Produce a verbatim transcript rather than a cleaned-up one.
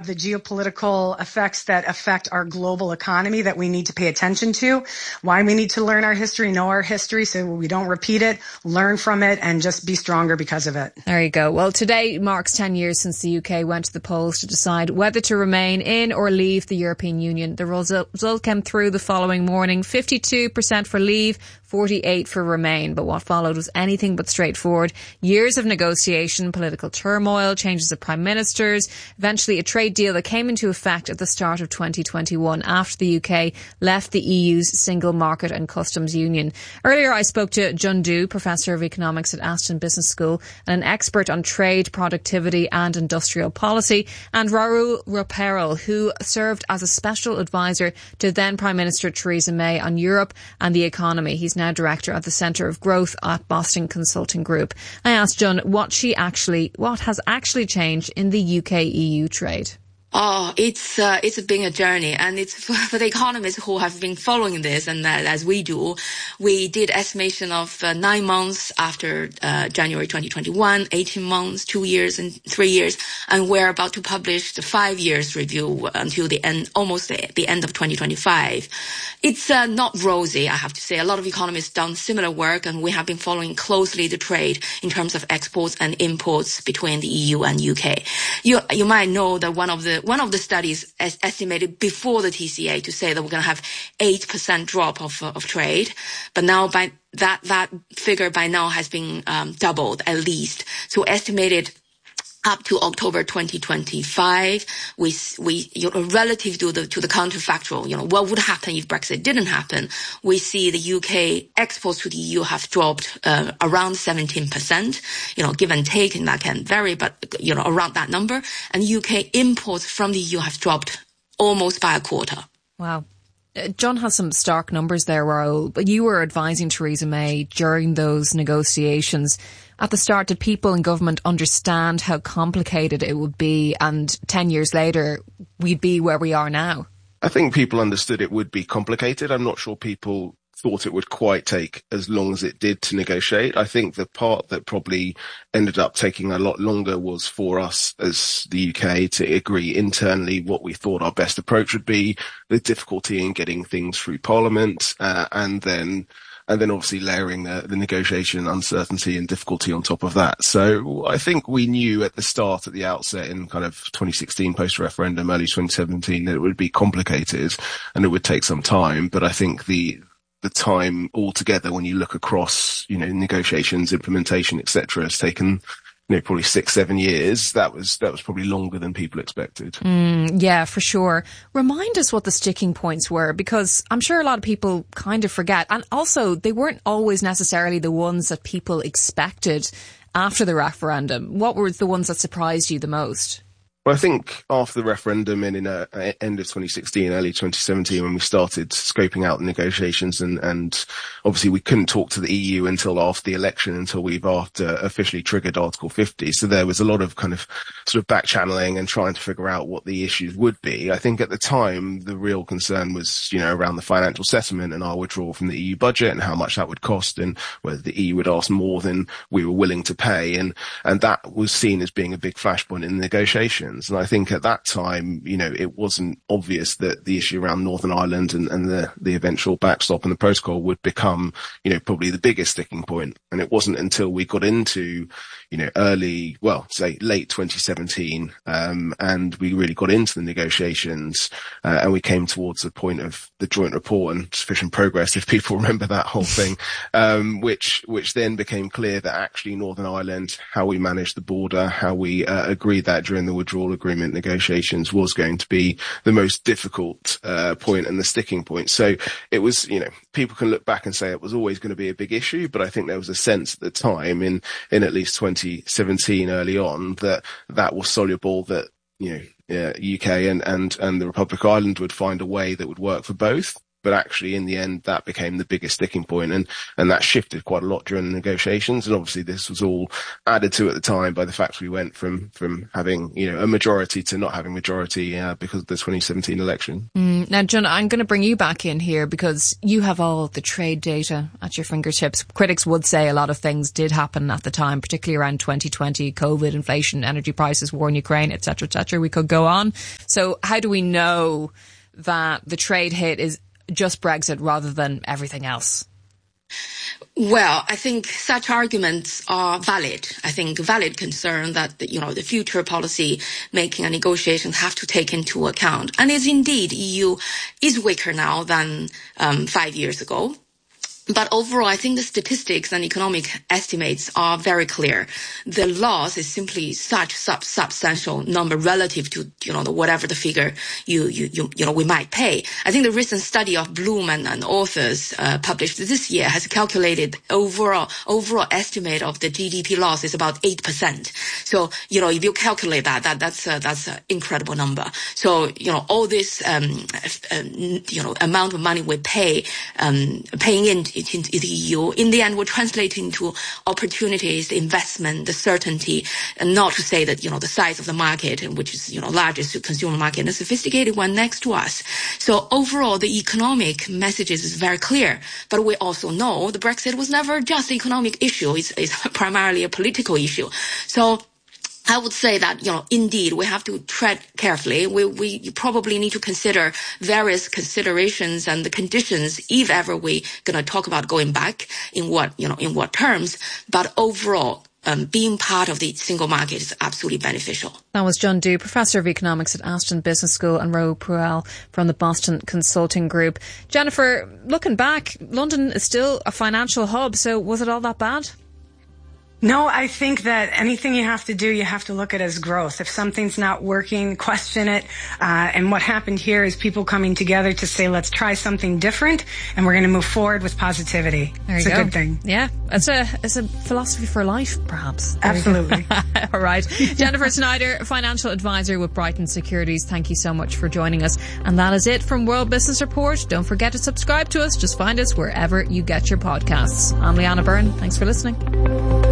the geopolitical effects that affect our global economy that we need to pay attention to, why we need to learn our history, know our history so we don't repeat it, learn from it, and just be stronger because of it. There you go. Well, today marks ten years since the U K went to the polls to decide whether to remain in or leave the European Union. The result came through the following morning. fifty-two percent for leave, forty-eight for remain. But what followed was anything but straightforward. Years of negotiation, political turmoil, changes of prime ministers, eventually a trade deal that came into effect at the start of twenty twenty-one after the U K left the E U's single market and customs union. Earlier I spoke to Jun Du, Professor of Economics at Aston Business School and an expert on trade, productivity and industrial policy, and Raoul Ropero, who served as a special advisor to then Prime Minister Theresa May on Europe and the economy. He's now director at the Centre of Growth at Boston Consulting Group. I asked Jun what she actually, what has actually changed in the U K E U trade. Oh, it's uh, it's been a journey, and it's for, for the economists who have been following this, and uh, as we do, we did estimation of uh, nine months after uh, January twenty twenty-one, eighteen months, two years, and three years, and we're about to publish the five years review until the end, almost the, the end of twenty twenty-five. It's uh, not rosy, I have to say. A lot of economists done similar work, and we have been following closely the trade in terms of exports and imports between the E U and U K. You you might know that one of the One of the studies es- estimated before the T C A to say that we're going to have eight percent drop of, uh, of trade. But now by that, that figure by now has been um, doubled at least. So estimated up to October twenty twenty-five, we, we, you know, relative to the, to the counterfactual, you know, what would happen if Brexit didn't happen? We see the U K exports to the E U have dropped, uh, around seventeen percent, you know, give and take, and that can vary, but, you know, around that number. And U K imports from the E U have dropped almost by a quarter. Wow. Uh, John has some stark numbers there, Raoul, but you were advising Theresa May during those negotiations. At the start, did people in government understand how complicated it would be, and ten years later, we'd be where we are now? I think people understood it would be complicated. I'm not sure people thought it would quite take as long as it did to negotiate. I think the part that probably ended up taking a lot longer was for us as the U K to agree internally what we thought our best approach would be, the difficulty in getting things through Parliament, uh, and then And then obviously layering the, the negotiation uncertainty and difficulty on top of that. So I think we knew at the start, at the outset in kind of twenty sixteen post-referendum, early twenty seventeen, that it would be complicated and it would take some time. But I think the the time altogether, when you look across, you know, negotiations, implementation, et cetera, has taken, you know, probably six, seven years. That was, that was probably longer than people expected. Mm, yeah, for sure. Remind us what the sticking points were, because I'm sure a lot of people kind of forget. And also, they weren't always necessarily the ones that people expected after the referendum. What were the ones that surprised you the most? Well, I think after the referendum and in uh, end of twenty sixteen, early twenty seventeen, when we started scoping out the negotiations, and, and obviously we couldn't talk to the E U until after the election, until we've after officially triggered Article fifty. So there was a lot of kind of sort of back channeling and trying to figure out what the issues would be. I think at the time, the real concern was, you know, around the financial settlement and our withdrawal from the E U budget and how much that would cost, and whether the E U would ask more than we were willing to pay. And, and that was seen as being a big flashpoint in the negotiations. And I think at that time, you know, it wasn't obvious that the issue around Northern Ireland and, and the, the eventual backstop and the protocol would become, you know, probably the biggest sticking point. And it wasn't until we got into, you know, early, well, say late twenty seventeen, um, and we really got into the negotiations, uh, and we came towards the point of the joint report and sufficient progress, if people remember that whole thing, um, which, which then became clear that actually Northern Ireland, how we managed the border, how we uh, agreed that during the withdrawal agreement negotiations was going to be the most difficult, uh, point and the sticking point. So it was, you know, people can look back and say it was always going to be a big issue, but I think there was a sense at the time in, in at least twenty seventeen early on that that was soluble, that, you know, uh, U K and, and, and the Republic of Ireland would find a way that would work for both. But actually, in the end, that became the biggest sticking point, and, and that shifted quite a lot during the negotiations. And obviously, this was all added to at the time by the fact we went from, from having, you know, a majority to not having majority uh, because of the twenty seventeen election. Mm. Now, John, I'm going to bring you back in here because you have all the trade data at your fingertips. Critics would say a lot of things did happen at the time, particularly around twenty twenty, COVID, inflation, energy prices, war in Ukraine, et cetera, et cetera. We could go on. So how do we know that the trade hit is just Brexit rather than everything else? Well, I think such arguments are valid. I think valid concern that, you know, the future policy making and negotiations have to take into account. And it's indeed, E U is weaker now than um, five years ago. But overall, I think the statistics and economic estimates are very clear. The loss is simply such sub substantial number relative to, you know, the, whatever the figure you, you, you, you know, we might pay. I think the recent study of Bloom and, and authors, uh, published this year has calculated overall, overall estimate of the G D P loss is about eight percent. So, you know, if you calculate that, that, that's, uh, that's an incredible number. So, you know, all this, um, uh, you know, amount of money we pay, um, paying in into the E U, in the end will translate into opportunities, investment, the certainty, and not to say that, you know, the size of the market, which is, you know, largest consumer market and a sophisticated one next to us. So overall, the economic messages is very clear. But we also know the Brexit was never just an economic issue. It's, it's primarily a political issue. So I would say that, you know, indeed, we have to tread carefully. We, we probably need to consider various considerations and the conditions if ever we gonna talk about going back, in what, you know, in what terms. But overall, um, being part of the single market is absolutely beneficial. That was John Dew, Professor of Economics at Aston Business School, and Ro Puel from the Boston Consulting Group. Jennifer, looking back, London is still a financial hub, so was it all that bad? No, I think that anything you have to do, you have to look at as growth. If something's not working, question it. Uh, and what happened here is people coming together to say, let's try something different, and we're going to move forward with positivity. There you it's go. a good thing. Yeah. It's a, it's a philosophy for life, perhaps. There Absolutely. All right. Jennifer Snyder, financial advisor with Brighton Securities. Thank you so much for joining us. And that is it from World Business Report. Don't forget to subscribe to us. Just find us wherever you get your podcasts. I'm Leanna Byrne. Thanks for listening.